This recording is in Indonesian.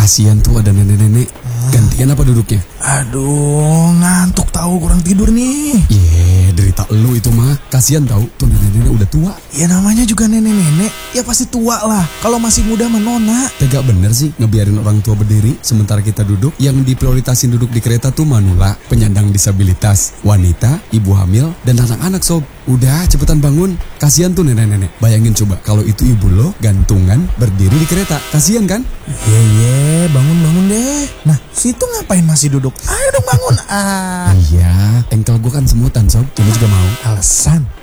Kasian tuh ada nenek-nenek. Gantian apa duduknya? Aduh, ngantuk tahu, kurang tidur nih. Derita lu itu mah. Kasian tahu tuh nenek-nenek udah tua. Ya namanya juga nenek-nenek, ya pasti tua lah. Kalau masih muda menona. Tega bener sih ngebiarin orang tua berdiri sementara kita duduk. Yang diprioritasin duduk di kereta tuh manula, penyandang disabilitas, wanita, ibu hamil, dan anak-anak sob. Udah cepetan bangun. Kasian tuh nenek-nenek. Bayangin coba kalau itu ibu lo gantungan berdiri di kereta. Kasian kan? Bangun deh. Nah, situ ngapain masih duduk? Ayo dong bangun. Iya, engkel gue kan semutan sob. Cuma juga mau. Alasan.